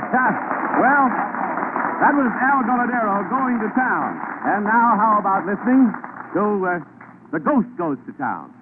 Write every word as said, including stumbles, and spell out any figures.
Well, that was Al Goladero going to town. And now, how about listening to uh, The Ghost Goes to Town?